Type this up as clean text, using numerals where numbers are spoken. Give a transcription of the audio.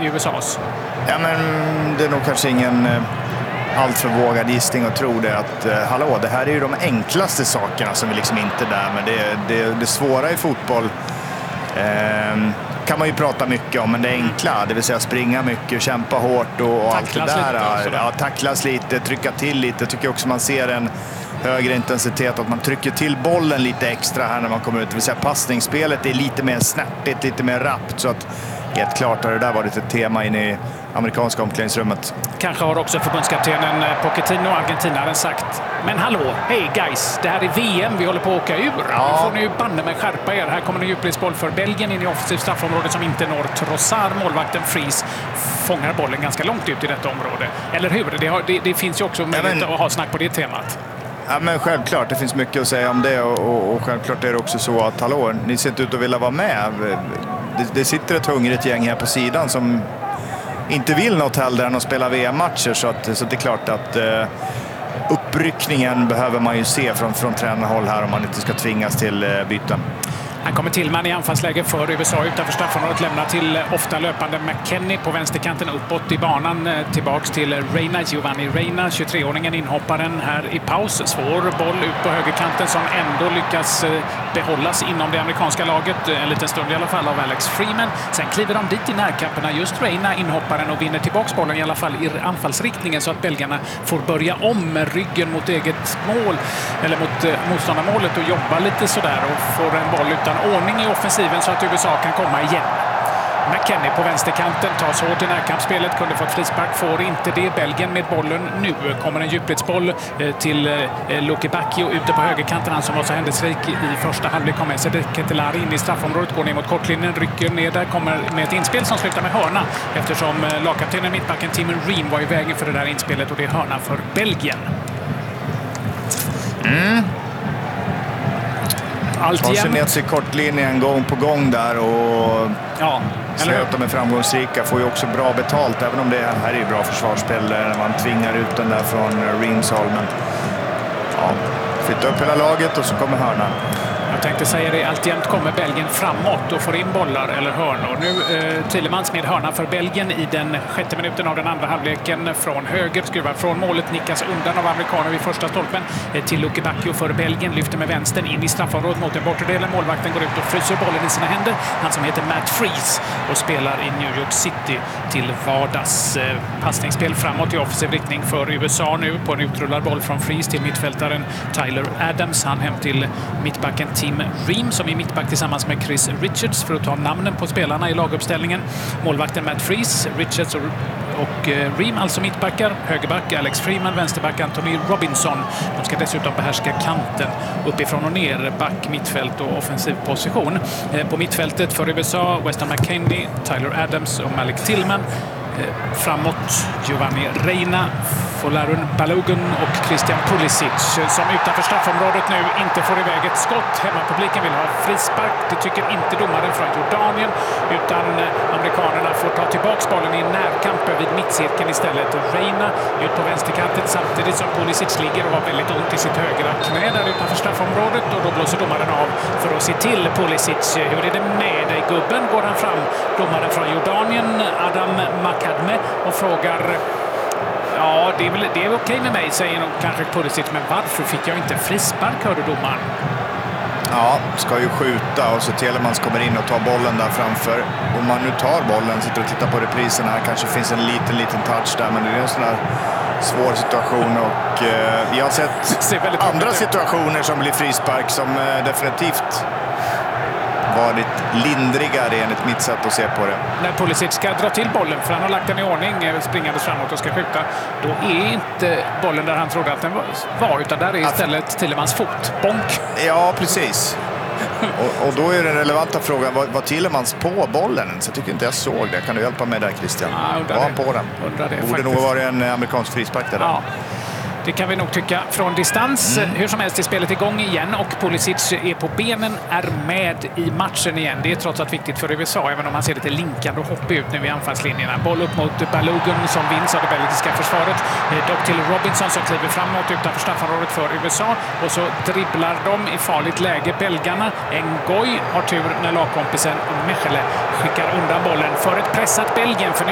i USAs? Ja, men det är nog kanske ingen allt för vågad gissning att tro det att hallå, det här är ju de enklaste sakerna som vi liksom inte är där, men det svåra i fotboll kan man ju prata mycket om, men det enkla, det vill säga springa mycket, kämpa hårt och allt det där. Ja, tacklas lite, trycka till lite. Jag tycker också man ser en högre intensitet, att man trycker till bollen lite extra här när man kommer ut. Det vill säga passningsspelet är lite mer snärtigt, lite mer rappt, så att helt klart har det där varit ett tema in i amerikanska omklädningsrummet. Kanske har också förbundskaptenen Pochettino, argentinaren, sagt: men hallå, hej guys, det här är VM, vi håller på att åka ur. Ja. Nu får ni ju banne med skärpa er. Här kommer en djupledsboll för Belgien in i offensivt straffområde som inte når Trossard. Målvakten Fries fångar bollen ganska långt ut i detta område. Eller hur? Det finns ju också möjlighet att ha snack på det temat. Ja, men självklart, det finns mycket att säga om det och självklart är det också så att hallå, ni ser inte ut att vilja vara med. Det sitter ett hungrigt gäng här på sidan som inte vill något hellre än att spela VM-matcher, så det är klart att uppryckningen behöver man ju se från tränarhåll här om man inte ska tvingas till byten. Han kommer till man i anfallsläge för USA utanför straffområdet, lämnar till ofta löpande McKennie på vänsterkanten uppåt i banan. Tillbaks till Reina, Giovanni Reina, 23-åringen, inhopparen här i paus. Svår boll ut på högerkanten som ändå lyckas behållas inom det amerikanska laget en liten stund i alla fall av Alex Freeman. Sen kliver de dit i närkamperna, just Reina, inhopparen, och vinner tillbaks bollen i alla fall i anfallsriktningen, så att belgarna får börja om med ryggen mot eget mål eller mot motståndarmålet och jobba lite sådär och får en boll utan ordning i offensiven så att USA kan komma igen. McKennie på vänsterkanten tas hårt i närkampsspelet, kunde fått frispark, får inte det. Belgien med bollen. Nu kommer en djupledsboll till Luke Bacchio ute på högerkanten. Han som var så händelserik i första halvlek kommer Sedek Ketelari in i straffområdet, går ner mot kortlinjen, rycker ner där, kommer med ett inspel som slutar med hörna eftersom lagkaptenen mittbacken Tim Ream var i vägen för det där inspelet, och det är hörna för Belgien. Tar sig ner till kortlinjen gång på gång där och ser att de är framgångsrika. Får ju också bra betalt, även om det här är bra försvarsspel när man tvingar ut den där från Reams håll. Men flytta upp hela laget och så kommer hörnan. Jag tänkte säga det, alltjämt kommer Belgien framåt och får in bollar eller hörnor. Nu Thielemans med hörna för Belgien i den 6:e minuten av den andra halvleken. Från höger, skruvar från målet, nickas undan av amerikaner vid första stolpen. Till Luke Bacchio för Belgien, lyfter med vänstern in i straffområdet mot den bortre delen. Målvakten går ut och fryser bollen i sina händer. Han som heter Matt Freese och spelar i New York City till vardags. Passningsspel framåt i offensiv riktning för USA nu på en utrullad boll från Freese till mittfältaren Tyler Adams. Han hem till mittbacken Tim Ream som är mittback tillsammans med Chris Richards, för att ta namnen på spelarna i laguppställningen. Målvakten Matt Freese, Richards och Ream alltså mittbackar. Högerback Alex Freeman, vänsterback Anthony Robinson. De ska dessutom behärska kanten uppifrån och ner, back, mittfält och offensiv position. På mittfältet för USA, Weston McKennie, Tyler Adams och Malik Tillman. Framåt Giovanni Reina, Folarin Balogun och Christian Pulisic som utanför straffområdet nu inte får iväg ett skott. Hemmapubliken vill ha frispark. Det tycker inte domaren från Jordanien, utan amerikanerna får ta tillbaks bollen i en närkamp vid mittcirkeln istället. Reina ut på vänsterkanten samtidigt som Pulisic ligger och har väldigt ont i sitt högra knä där utanför straffområdet, och då blåser domaren av för att se till Pulisic. Hur är det med dig gubben? Går han fram, domaren från Jordanien Adam Makadme, och frågar: ja, det är okej med mig, säger nog kanske Pulisic, men varför fick jag inte frispark, hörde domaren. Ja, ska ju skjuta och så Thielemans kommer in och tar bollen där framför. Om man nu tar bollen, sitter och tittar på reprisen här, kanske finns en liten touch där, men det är en sån där svår situation, och vi har sett andra situationer som blir frispark som definitivt varit lindrigare enligt mitt sätt att se på det. När Pulisic ska dra till bollen, för han har lagt den i ordning, springande framåt och ska skjuta, då är inte bollen där han trodde att den var, utan där är istället Thielemans fot. Bonk! Ja, precis. och då är den relevanta frågan, var Thielemans på bollen? Så jag tycker inte jag såg det. Kan du hjälpa mig där, Christian? Ja, var han på den? Borde nog vara en amerikansk frispark där. Ja. Det kan vi nog tycka från distans. Hur som helst är spelet igång igen och Pulisic är på benen, är med i matchen igen. Det är trots allt viktigt för USA, även om han ser lite linkande och hoppig ut nu i anfallslinjerna. Boll upp mot Balogun som vinns av det belgiska försvaret. Dock till Robinson som kliver framåt utanför straffområdet för USA. Och så dribblar de i farligt läge belgarna. Ngoy har tur när lagkompisen Mechele skickar undan bollen för ett pressat Belgien. För